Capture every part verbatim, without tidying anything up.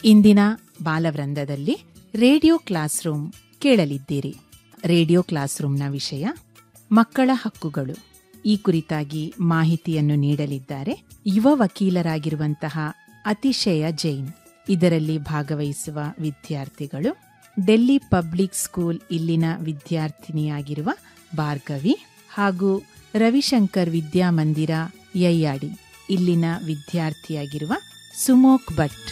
ಇಂದಿನ ಬಾಲವೃಂದದಲ್ಲಿ radio class room ಕೇಳಲಿದ್ದೀರಿ. Radio class ರೂಮ್ನ ವಿಷಯ ಮಕ್ಕಳ ಹಕ್ಕುಗಳು. ಈ ಕುರಿತಾಗಿ ಮಾಹಿತಿಯನ್ನು ನೀಡಲಿದ್ದಾರೆ ಯುವ ವಕೀಲರಾಗಿರುವಂತಹ ಅತಿಶಯ ಜೈನ್. ಇದರಲ್ಲಿ ಭಾಗವಹಿಸುವ ವಿದ್ಯಾರ್ಥಿಗಳು ಡೆಲ್ಲಿ ಪಬ್ಲಿಕ್ ಸ್ಕೂಲ್ ಇಲ್ಲಿನ ವಿದ್ಯಾರ್ಥಿನಿಯಾಗಿರುವ ಭಾರ್ಗವಿ ಹಾಗೂ ರವಿಶಂಕರ್ ವಿದ್ಯಾಮಂದಿರ ಯಯ್ಯಾಡಿ ಇಲ್ಲಿನ ವಿದ್ಯಾರ್ಥಿಯಾಗಿರುವ ಸುಮೋಕ್ ಭಟ್.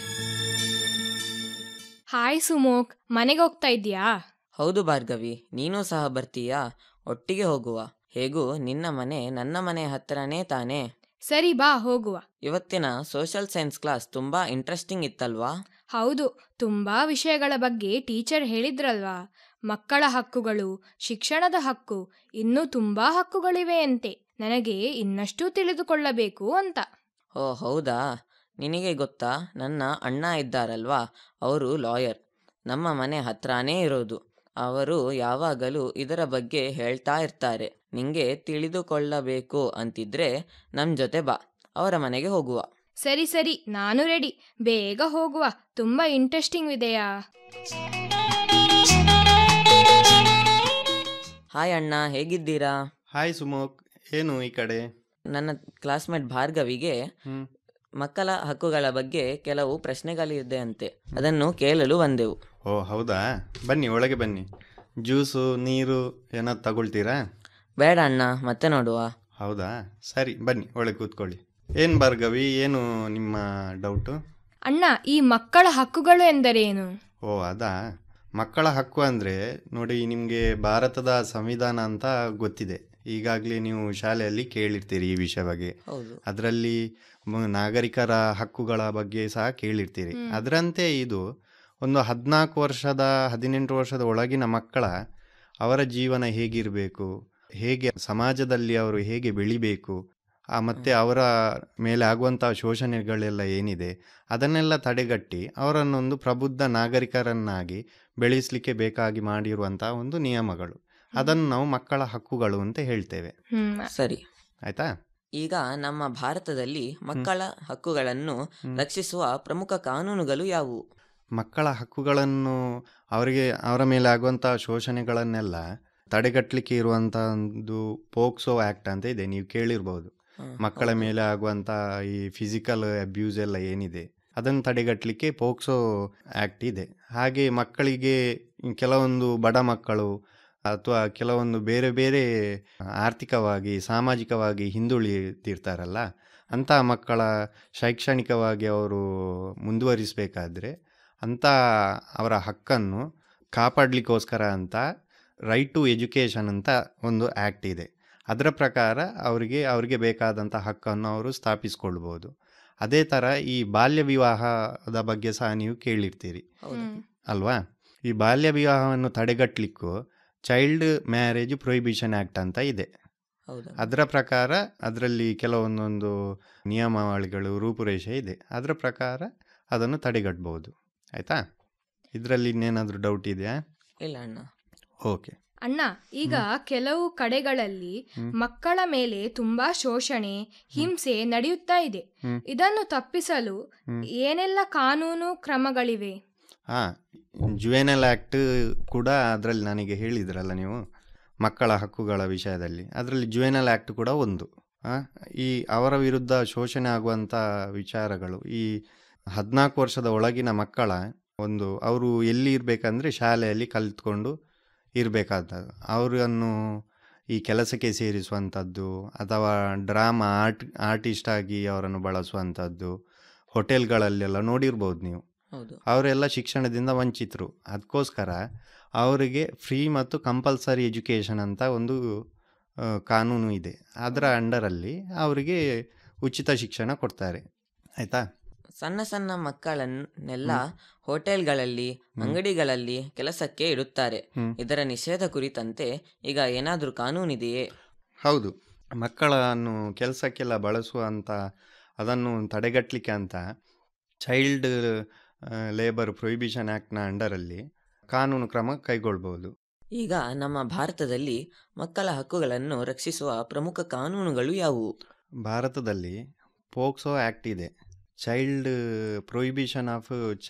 ಹಾಯ್ ಸುಮೋಕ್, ಮನೆಗೆ ಹೋಗ್ತಾ ಇದ್ಯಾ? ಹೌದು ಭಾರ್ಗವಿ, ನೀನೂ ಸಹ ಬರ್ತೀಯಾ? ಒಟ್ಟಿಗೆ ಹೋಗುವ. ಹೇಗೂ ನಿನ್ನ ಮನೆ ನನ್ನ ಮನೆ ಹತ್ರನೇ ತಾನೇ? ಸರಿ ಬಾ, ಹೋಗುವ. ಇವತ್ತಿನ ಸೋಷಿಯಲ್ ಸೈನ್ಸ್ ಕ್ಲಾಸ್ ತುಂಬಾ ಇಂಟ್ರೆಸ್ಟಿಂಗ್ ಇತ್ತಲ್ವಾ? ಹೌದು, ತುಂಬಾ ವಿಷಯಗಳ ಬಗ್ಗೆ ಟೀಚರ್ ಹೇಳಿದ್ರಲ್ವಾ. ಮಕ್ಕಳ ಹಕ್ಕುಗಳು, ಶಿಕ್ಷಣದ ಹಕ್ಕು, ಇನ್ನೂ ತುಂಬಾ ಹಕ್ಕುಗಳಿವೆ ಅಂತೆ. ನನಗೆ ಇನ್ನಷ್ಟು ತಿಳಿದುಕೊಳ್ಳಬೇಕು ಅಂತ. ಓ ಹೌದಾ? ನಿನಗೆ ಗೊತ್ತಾ, ನನ್ನ ಅಣ್ಣ ಇದ್ದಾರಲ್ವಾ, ಅವರು ಲಾಯರ್. ನಮ್ಮ ಮನೆ ಹತ್ರನೇ ಇರೋದು. ಅವರು ಯಾವಾಗಲೂ ಇದರ ಬಗ್ಗೆ ಹೇಳ್ತಾ ಇರ್ತಾರೆ. ನಿಂಗೆ ತಿಳಿದುಕೊಳ್ಳಬೇಕು ಅಂತಿದ್ರೆ ನಮ್ಮ ಜೊತೆ ಬಾ, ಅವರ ಮನೆಗೆ ಹೋಗುವ. ಸರಿ ಸರಿ, ನಾನು ರೆಡಿ. ಬೇಗ ಹೋಗುವ. ತುಂಬಾ ಇಂಟ್ರೆಸ್ಟಿಂಗ್ ಇದೆಯಾ? ಹಾಯ್ ಅಣ್ಣ, ಹೇಗಿದ್ದೀರಾ? ಹಾಯ್ ಸುಮೋಕ್, ಏನು ಈ ಕಡೆ? ನನ್ನ ಕ್ಲಾಸ್ಮೇಟ್ ಭಾರ್ಗವಿಗೆ ಹ್ಮ್ ಮಕ್ಕಳ ಹಕ್ಕುಗಳ ಬಗ್ಗೆ ಕೆಲವು ಪ್ರಶ್ನೆಗಳಿದೆ ಅಂತೆ, ಅದನ್ನು ಕೇಳಲು ಬಂದೆವು. ಓ ಹೌದಾ, ಬನ್ನಿ ಒಳಗೆ ಬನ್ನಿ. ಜ್ಯೂಸು ನೀರು ಏನಾದ್ರು ತಗೊಳ್ತೀರಾ? ಬೇಡ ಅಣ್ಣ, ಮತ್ತೆ ನೋಡುವ. ಹೌದಾ, ಸರಿ ಬನ್ನಿ ಒಳಗೆ ಕೂತ್ಕೊಳ್ಳಿ. ಏನು ಭಾರ್ಗವಿ, ಏನು ನಿಮ್ಮ ಡೌಟು? ಅಣ್ಣ, ಈ ಮಕ್ಕಳ ಹಕ್ಕುಗಳು ಎಂದರೇನು? ಓ ಅದಾ, ಮಕ್ಕಳ ಹಕ್ಕು ಅಂದರೆ ನೋಡಿ, ನಿಮಗೆ ಭಾರತದ ಸಂವಿಧಾನ ಅಂತ ಗೊತ್ತಿದೆ. ಈಗಾಗಲೇ ನೀವು ಶಾಲೆಯಲ್ಲಿ ಕೇಳಿರ್ತೀರಿ ಈ ವಿಷಯ ಬಗ್ಗೆ. ಹೌದು. ಅದರಲ್ಲಿ ನಾಗರಿಕರ ಹಕ್ಕುಗಳ ಬಗ್ಗೆ ಸಹ ಕೇಳಿರ್ತೀರಿ. ಅದರಂತೆ ಇದು ಒಂದು ಹದಿನಾಲ್ಕು ವರ್ಷದ ಹದಿನೆಂಟು ವರ್ಷದ ಒಳಗಿನ ಮಕ್ಕಳ ಅವರ ಜೀವನ ಹೇಗಿರಬೇಕು, ಹೇಗೆ ಸಮಾಜದಲ್ಲಿ ಅವರು ಹೇಗೆ ಬೆಳಿಬೇಕು, ಮತ್ತು ಅವರ ಮೇಲೆ ಆಗುವಂಥ ಶೋಷಣೆಗಳೆಲ್ಲ ಏನಿದೆ ಅದನ್ನೆಲ್ಲ ತಡೆಗಟ್ಟಿ ಅವರನ್ನೊಂದು ಪ್ರಬುದ್ಧ ನಾಗರಿಕರನ್ನಾಗಿ ಬೆಳೆಸಲಿಕ್ಕೆ ಬೇಕಾಗಿ ಮಾಡಿರುವಂಥ ಒಂದು ನಿಯಮಗಳು, ಅದನ್ನು ನಾವು ಮಕ್ಕಳ ಹಕ್ಕುಗಳು ಅಂತ ಹೇಳ್ತೇವೆ. ಸರಿ, ಆಯ್ತಾ? ಈಗ ನಮ್ಮ ಭಾರತದಲ್ಲಿ ಮಕ್ಕಳ ಹಕ್ಕುಗಳನ್ನು ರಕ್ಷಿಸುವ ಪ್ರಮುಖ ಕಾನೂನುಗಳು ಯಾವುವು? ಮಕ್ಕಳ ಹಕ್ಕುಗಳನ್ನು, ಅವರಿಗೆ ಅವರ ಮೇಲೆ ಆಗುವಂಥ ಶೋಷಣೆಗಳನ್ನೆಲ್ಲ ತಡೆಗಟ್ಟಲಿಕ್ಕೆ ಇರುವಂಥ ಒಂದು ಪೋಕ್ಸೋ ಆ್ಯಕ್ಟ್ ಅಂತ ಇದೆ, ನೀವು ಕೇಳಿರ್ಬೋದು. ಮಕ್ಕಳ ಮೇಲೆ ಆಗುವಂಥ ಈ ಫಿಸಿಕಲ್ ಅಬ್ಯೂಸ್ ಎಲ್ಲ ಏನಿದೆ ಅದನ್ನು ತಡೆಗಟ್ಟಲಿಕ್ಕೆ ಪೋಕ್ಸೋ ಆ್ಯಕ್ಟ್ ಇದೆ. ಹಾಗೆ ಮಕ್ಕಳಿಗೆ ಕೆಲವೊಂದು ಬಡ ಮಕ್ಕಳು ಅಥವಾ ಕೆಲವೊಂದು ಬೇರೆ ಬೇರೆ ಆರ್ಥಿಕವಾಗಿ ಸಾಮಾಜಿಕವಾಗಿ ಹಿಂದುಳಿದಿರ್ತಾರಲ್ಲ, ಅಂಥ ಮಕ್ಕಳ ಶೈಕ್ಷಣಿಕವಾಗಿ ಅವರು ಮುಂದುವರಿಸಬೇಕಾದ್ರೆ ಅಂಥ ಅವರ ಹಕ್ಕನ್ನು ಕಾಪಾಡಲಿಕ್ಕೋಸ್ಕರ ಅಂತ ರೈಟ್ ಟು ಎಜುಕೇಷನ್ ಅಂತ ಒಂದು ಆ್ಯಕ್ಟ್ ಇದೆ. ಅದರ ಪ್ರಕಾರ ಅವರಿಗೆ ಅವರಿಗೆ ಬೇಕಾದಂಥ ಹಕ್ಕನ್ನು ಅವರು ಸ್ಥಾಪಿಸ್ಕೊಳ್ಬೋದು. ಅದೇ ಥರ ಈ ಬಾಲ್ಯ ವಿವಾಹದ ಬಗ್ಗೆ ಸಹ ನೀವು ಕೇಳಿರ್ತೀರಿ ಅಲ್ವಾ? ಈ ಬಾಲ್ಯ ವಿವಾಹವನ್ನು ತಡೆಗಟ್ಟಲಿಕ್ಕೂ ಚೈಲ್ಡ್ ಮ್ಯಾರೇಜ್ ಪ್ರೊಹಿಬಿಷನ್ ಆ್ಯಕ್ಟ್ ಅಂತ ಇದೆ. ಅದರ ಪ್ರಕಾರ ಅದರಲ್ಲಿ ಕೆಲವೊಂದೊಂದು ನಿಯಮಾವಳಿಗಳು, ರೂಪುರೇಷೆ ಇದೆ. ಅದರ ಪ್ರಕಾರ ಅದನ್ನು ತಡೆಗಟ್ಟಬಹುದು. ಆಯಿತಾ? ಇದರಲ್ಲಿ ಇನ್ನೇನಾದರೂ ಡೌಟ್ ಇದೆಯಾ? ಇಲ್ಲ ಅಣ್ಣ. ಓಕೆ ಅಣ್ಣ, ಈಗ ಕೆಲವು ಕಡೆಗಳಲ್ಲಿ ಮಕ್ಕಳ ಮೇಲೆ ತುಂಬಾ ಶೋಷಣೆ, ಹಿಂಸೆ ನಡೆಯುತ್ತಾ ಇದೆ. ಇದನ್ನು ತಪ್ಪಿಸಲು ಏನೆಲ್ಲ ಕಾನೂನು ಕ್ರಮಗಳಿವೆ? ಹಾಂ, ಜುವೆನಲ್ ಆ್ಯಕ್ಟ್ ಕೂಡ ಅದರಲ್ಲಿ ನನಗೆ ಹೇಳಿದ್ರಲ್ಲ ನೀವು ಮಕ್ಕಳ ಹಕ್ಕುಗಳ ವಿಷಯದಲ್ಲಿ, ಅದರಲ್ಲಿ ಜುವೆನಲ್ ಆ್ಯಕ್ಟ್ ಕೂಡ ಒಂದು. ಈ ಅವರ ವಿರುದ್ಧ ಶೋಷಣೆ ಆಗುವಂಥ ವಿಚಾರಗಳು, ಈ ಹದಿನಾಲ್ಕು ವರ್ಷದ ಒಳಗಿನ ಮಕ್ಕಳ ಒಂದು, ಅವರು ಎಲ್ಲಿ ಇರಬೇಕಂದ್ರೆ ಶಾಲೆಯಲ್ಲಿ ಕಲಿತ್ಕೊಂಡು ಇರಬೇಕಾದದ್ದು. ಅವರನ್ನು ಈ ಕೆಲಸಕ್ಕೆ ಸೇರಿಸುವಂಥದ್ದು ಅಥವಾ ಡ್ರಾಮಾ ಆರ್ಟ್ ಆರ್ಟಿಸ್ಟ್ ಆಗಿ ಅವರನ್ನು ಬಳಸುವಂಥದ್ದು ಹೋಟೆಲ್ಗಳಲ್ಲೆಲ್ಲ ನೋಡಿರ್ಬೋದು ನೀವು. ಅವರೆಲ್ಲ ಶಿಕ್ಷಣದಿಂದ ವಂಚಿತರು. ಅದಕ್ಕೋಸ್ಕರ ಅವರಿಗೆ ಫ್ರೀ ಮತ್ತು ಕಂಪಲ್ಸರಿ ಎಜುಕೇಷನ್ ಅಂತ ಒಂದು ಕಾನೂನು ಇದೆ. ಅದರ ಅಂಡರಲ್ಲಿ ಅವರಿಗೆ ಉಚಿತ ಶಿಕ್ಷಣ ಕೊಡ್ತಾರೆ. ಆಯಿತಾ? ಸಣ್ಣ ಸಣ್ಣ ಮಕ್ಕಳನ್ನೆಲ್ಲ ಹೋಟೆಲ್ಗಳಲ್ಲಿ, ಅಂಗಡಿಗಳಲ್ಲಿ ಕೆಲಸಕ್ಕೆ ಇಡುತ್ತಾರೆ. ಇದರ ನಿಷೇಧ ಕುರಿತಂತೆ ಈಗ ಏನಾದರೂ ಕಾನೂನಿದೆಯೇ? ಹೌದು, ಮಕ್ಕಳನ್ನು ಕೆಲಸಕ್ಕೆಲ್ಲ ಬಳಸುವಂಥ ಅದನ್ನು ತಡೆಗಟ್ಟಲಿಕ್ಕೆ ಅಂತ ಚೈಲ್ಡ್ ಲೇಬರ್ ಪ್ರೊಹಿಬಿಷನ್ ಆ್ಯಕ್ಟ್ನ ಅಂಡರಲ್ಲಿ ಕಾನೂನು ಕ್ರಮ ಕೈಗೊಳ್ಬೋದು. ಈಗ ನಮ್ಮ ಭಾರತದಲ್ಲಿ ಮಕ್ಕಳ ಹಕ್ಕುಗಳನ್ನು ರಕ್ಷಿಸುವ ಪ್ರಮುಖ ಕಾನೂನುಗಳು ಯಾವುವು? ಭಾರತದಲ್ಲಿ ಪೋಕ್ಸೋ ಆ್ಯಕ್ಟ್ ಇದೆ. Child prohibition of